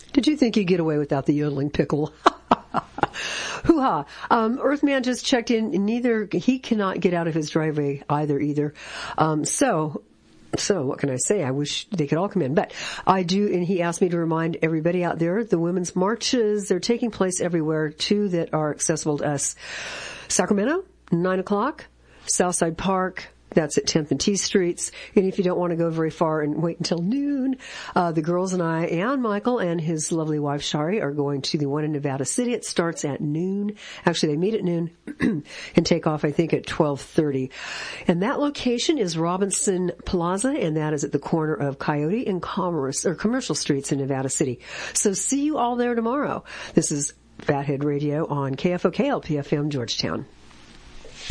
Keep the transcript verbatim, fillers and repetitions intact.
Did you think you'd get away without the yodeling pickle? Hoo-ha. Um, Earthman just checked in. Neither, he cannot get out of his driveway either, either. Um, so, so what can I say? I wish they could all come in, but I do, and he asked me to remind everybody out there, the women's marches, they're taking place everywhere, two that are accessible to us. Sacramento, nine o'clock, Southside Park, that's at tenth and T Streets. And if you don't want to go very far and wait until noon, uh, the girls and I and Michael and his lovely wife Shari are going to the one in Nevada City. It starts at noon. Actually, they meet at noon and take off, I think, at twelve thirty. And that location is Robinson Plaza, and that is at the corner of Coyote and Commerce, or Commercial Streets in Nevada City. So see you all there tomorrow. This is Fathead Radio on K F O K L P F M Georgetown.